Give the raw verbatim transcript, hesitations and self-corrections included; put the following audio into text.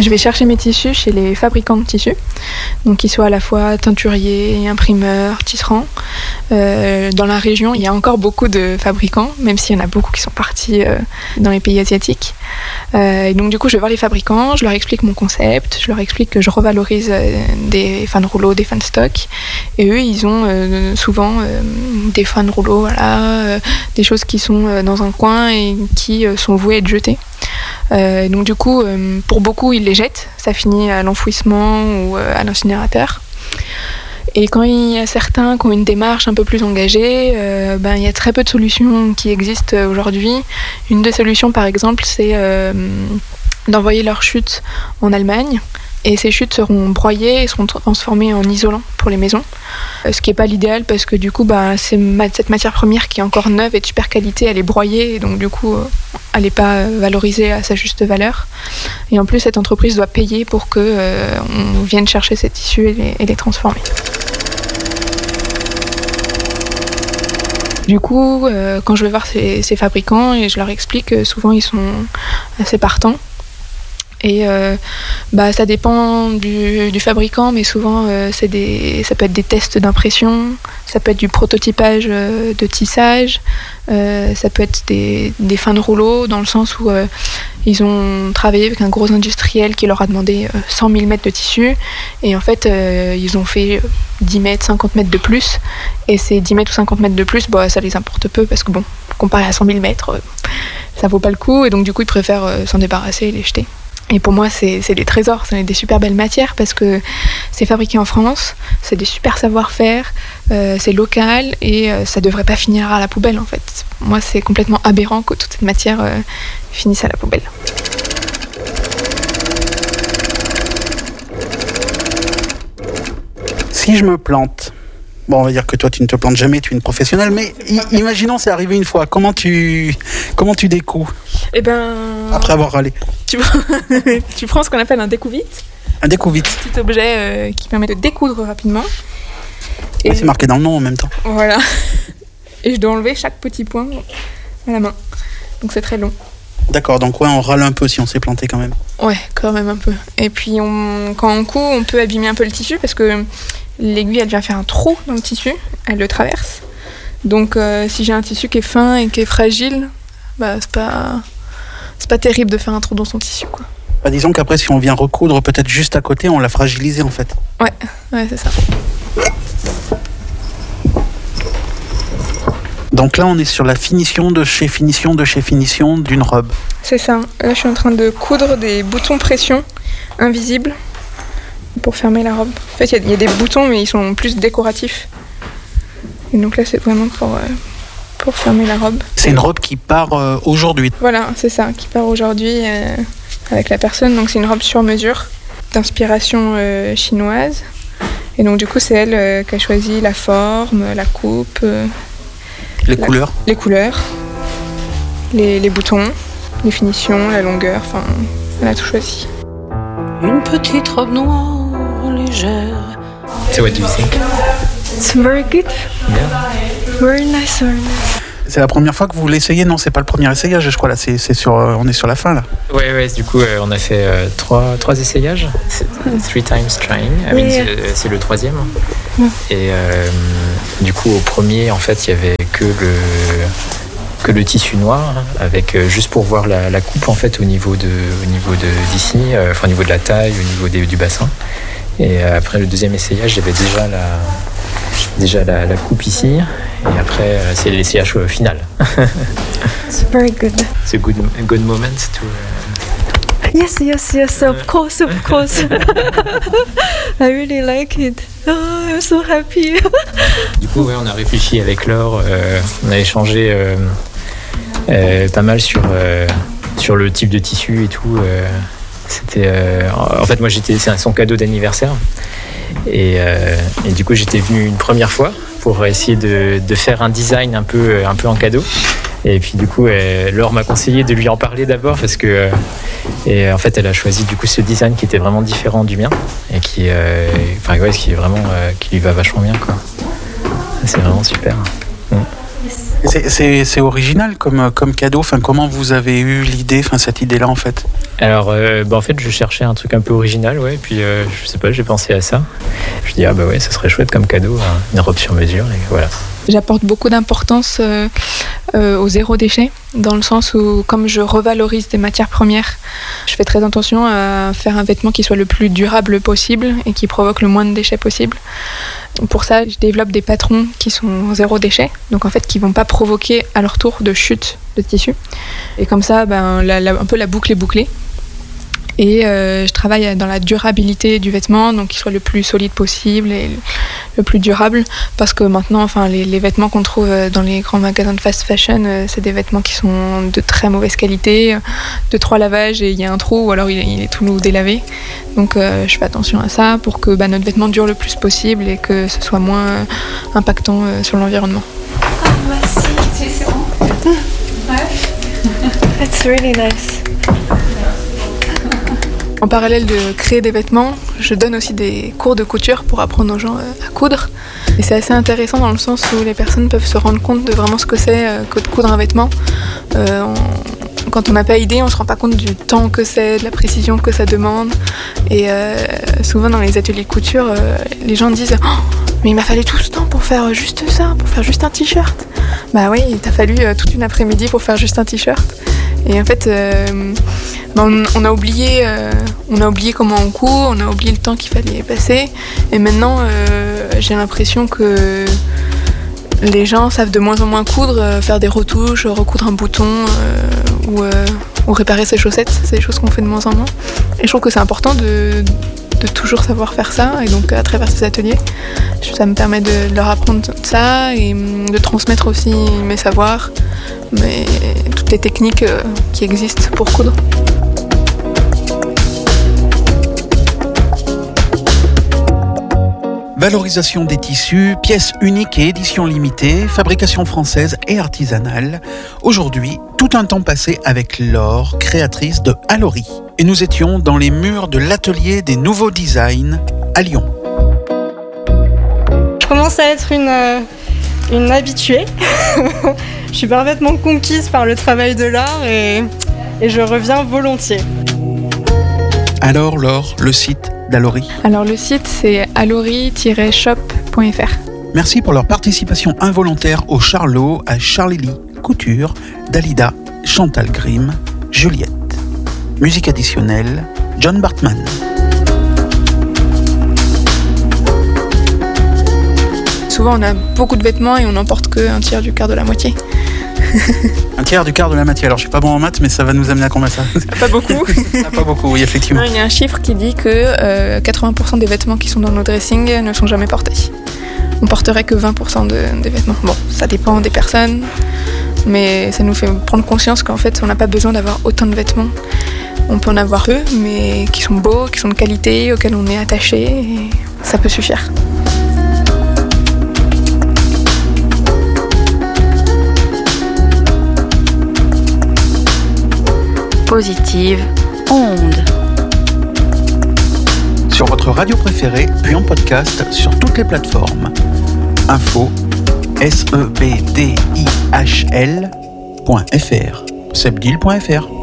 Je vais chercher mes tissus chez les fabricants de tissus, donc qu'ils soient à la fois teinturiers, imprimeurs, tisserands. Euh, dans la région, il y a encore beaucoup de fabricants, même s'il y en a beaucoup qui sont partis euh, dans les pays asiatiques. Euh, et donc du coup, je vais voir les fabricants, je leur explique mon concept, je leur explique que je revalorise euh, des fins de rouleaux, des fins de stock. Et eux, ils ont euh, souvent euh, des fins de rouleaux, voilà, euh, des choses qui sont euh, dans un coin et qui euh, sont vouées à être jetées. Euh, donc du coup, euh, pour beaucoup, ils les jettent. Ça finit à l'enfouissement ou euh, à l'incinérateur. Et quand il y a certains qui ont une démarche un peu plus engagée, euh, ben, il y a très peu de solutions qui existent aujourd'hui. Une des solutions, par exemple, c'est euh, d'envoyer leurs chutes en Allemagne. Et ces chutes seront broyées et seront transformées en isolant pour les maisons. Ce qui n'est pas l'idéal parce que du coup, bah, c'est ma- cette matière première qui est encore neuve et de super qualité, elle est broyée et donc du coup, elle n'est pas valorisée à sa juste valeur. Et en plus, cette entreprise doit payer pour qu'on euh, vienne chercher ces tissus et les, et les transformer. Du coup, euh, quand je vais voir ces, ces fabricants et je leur explique, euh, souvent ils sont assez partants. Et euh, bah, ça dépend du, du fabricant, mais souvent euh, c'est des, ça peut être des tests d'impression, ça peut être du prototypage euh, de tissage, euh, ça peut être des, des fins de rouleau, dans le sens où euh, ils ont travaillé avec un gros industriel qui leur a demandé euh, cent mille mètres de tissu, et en fait euh, ils ont fait dix mètres, cinquante mètres de plus, et ces dix mètres ou cinquante mètres de plus, bah, ça les importe peu, parce que bon, comparé à cent mille mètres, euh, ça vaut pas le coup, et donc du coup ils préfèrent euh, s'en débarrasser et les jeter. Et pour moi, c'est, c'est des trésors, c'est des super belles matières parce que c'est fabriqué en France, c'est des super savoir-faire, euh, c'est local et euh, ça devrait pas finir à la poubelle en fait. Moi, c'est complètement aberrant que toute cette matière euh, finisse à la poubelle. Si je me plante, bon, on va dire que toi, tu ne te plantes jamais, tu es une professionnelle, mais i- imaginons c'est arrivé une fois, comment tu, comment tu découds Eh ben, après avoir râlé? tu, tu prends ce qu'on appelle un découvite, Un découp vite. un petit objet euh, qui permet de découdre rapidement. Et c'est marqué dans le nom en même temps. Voilà. Et je dois enlever chaque petit point à la main. Donc c'est très long. D'accord, donc ouais, on râle un peu si on s'est planté quand même. Ouais, quand même un peu. Et puis on, quand on coud, on peut abîmer un peu le tissu parce que l'aiguille, elle vient faire un trou dans le tissu, elle le traverse. Donc euh, si j'ai un tissu qui est fin et qui est fragile, bah c'est pas, c'est pas terrible de faire un trou dans son tissu, quoi. Bah, disons qu'après, si on vient recoudre peut-être juste à côté, on l'a fragilisé en fait. Ouais, ouais, c'est ça. Donc là, on est sur la finition de chez finition de chez finition d'une robe. C'est ça. Là, je suis en train de coudre des boutons pression invisibles pour fermer la robe. En fait, il y, y a des boutons, mais ils sont plus décoratifs. Et donc là, c'est vraiment pour, euh, pour fermer la robe. C'est une robe qui part euh, aujourd'hui. Voilà, c'est ça, qui part aujourd'hui euh, avec la personne. Donc c'est une robe sur mesure, d'inspiration euh, chinoise. Et donc du coup, c'est elle euh, qui a choisi la forme, la coupe, euh, Les la, couleurs. les couleurs, les, les boutons, les finitions, la longueur, enfin, elle a tout choisi. Une petite robe noire légère. So what do you think? It's very good. Yeah. Very nice, very nice. C'est la première fois que vous l'essayez? Non, c'est pas le premier essayage, je crois. Là, c'est, c'est sur, euh, on est sur la fin là. Ouais, ouais. Du coup, euh, on a fait euh, trois, trois essayages. C'est- Three times trying. I mean, Yeah. c'est, c'est le troisième. Ouais. Et euh, du coup, au premier, en fait, il y avait que le que le tissu noir, avec euh, juste pour voir la, la coupe en fait au niveau de au niveau de d'ici, euh, enfin au niveau de la taille, au niveau des- du bassin. Et euh, après le deuxième essayage, j'avais déjà la déjà la, la coupe ici. Et après, euh, c'est l'essayage euh, final. It's very good. C'est a good, a good moment to. uh, Yes, yes, yes, of course, of course. I really like it. Oh, I'm so happy. Du coup, ouais, on a réfléchi avec Laure, euh, on a échangé euh, euh, pas mal sur, euh, sur le type de tissu et tout. euh, c'était, euh, en fait, moi, j'étais, c'est son cadeau d'anniversaire. Et, euh, et du coup, j'étais venu une première fois pour essayer de, de faire un design un peu, un peu en cadeau. Et puis, du coup, euh, Laure m'a conseillé de lui en parler d'abord parce que. Euh, et en fait, elle a choisi du coup ce design qui était vraiment différent du mien et qui, euh, enfin, ouais, qui est vraiment, euh, qui lui va vachement bien, quoi. C'est vraiment super. Mm. C'est, c'est, c'est original comme, comme cadeau. Enfin, comment vous avez eu l'idée, enfin, cette idée-là en fait? Alors, euh, bah, en fait, je cherchais un truc un peu original, ouais, et puis euh, je sais pas, j'ai pensé à ça. Je dis, ah bah ouais, ça serait chouette comme cadeau, hein, une robe sur mesure, et voilà. J'apporte beaucoup d'importance euh, euh, au zéro déchet, dans le sens où, comme je revalorise des matières premières, je fais très attention à faire un vêtement qui soit le plus durable possible et qui provoque le moins de déchets possible. Pour ça, je développe des patrons qui sont zéro déchet, donc en fait qui vont pas provoquer à leur tour de chute de tissu. Et comme ça, ben, la, la, un peu la boucle est bouclée. Et euh, je travaille dans la durabilité du vêtement, donc qu'il soit le plus solide possible et le plus durable, parce que maintenant, enfin, les, les vêtements qu'on trouve dans les grands magasins de fast fashion, euh, c'est des vêtements qui sont de très mauvaise qualité, de trois lavages et il y a un trou, ou alors il, il est tout délavé. Donc euh, je fais attention à ça pour que bah, notre vêtement dure le plus possible et que ce soit moins euh, impactant euh, sur l'environnement. Ah, merci, c'est bon. Ouais. It's really nice. En parallèle de créer des vêtements, je donne aussi des cours de couture pour apprendre aux gens à coudre. Et c'est assez intéressant dans le sens où les personnes peuvent se rendre compte de vraiment ce que c'est que de coudre un vêtement. Euh, on, quand on n'a pas idée, on ne se rend pas compte du temps que c'est, de la précision que ça demande. Et euh, souvent dans les ateliers de couture, euh, les gens disent oh, « mais il m'a fallu tout ce temps pour faire juste ça, pour faire juste un t-shirt ». Bah oui, il t'a fallu euh, toute une après-midi pour faire juste un t-shirt. Et en fait, euh, on, on, a oublié, euh, on a oublié comment on coud, on a oublié le temps qu'il fallait passer. Et maintenant, euh, j'ai l'impression que les gens savent de moins en moins coudre, euh, faire des retouches, recoudre un bouton euh, ou, euh, ou réparer ses chaussettes. C'est des choses qu'on fait de moins en moins. Et je trouve que c'est important de, de toujours savoir faire ça. Et donc, à travers ces ateliers, ça me permet de leur apprendre ça et de transmettre aussi mes savoirs, mais toutes les techniques euh, qui existent pour coudre. Valorisation des tissus, pièces uniques et éditions limitées, fabrication française et artisanale. Aujourd'hui, tout un temps passé avec Laure, créatrice de Allori. Et nous étions dans les murs de l'atelier des nouveaux designs à Lyon. Je commence à être une, euh, une habituée. Je suis parfaitement conquise par le travail de l'art et, et je reviens volontiers. Alors Laure, le site d'Allori? Alors le site c'est allori tiret shop point f r. Merci pour leur participation involontaire au Charlot, à Charlie Lee, Couture, Dalida, Chantal Grimm, Juliette. Musique additionnelle, John Bartman. Souvent on a beaucoup de vêtements et on n'emporte qu'un tiers du quart de la moitié. Un tiers du quart de la moitié. Alors je suis pas bon en maths, mais ça va nous amener à combien ça? Pas beaucoup. ah, Pas beaucoup, oui, effectivement. Non, il y a un chiffre qui dit que euh, quatre-vingts pour cent des vêtements qui sont dans nos dressings ne sont jamais portés. On porterait que vingt pour cent de, des vêtements. Bon, ça dépend des personnes, mais ça nous fait prendre conscience qu'en fait on n'a pas besoin d'avoir autant de vêtements. On peut en avoir peu, mais qui sont beaux, qui sont de qualité, auxquels on est attaché, et ça peut suffire. Positive Onde. Sur votre radio préférée, puis en podcast sur toutes les plateformes. Info S E B D I H L point F R sebdil point F R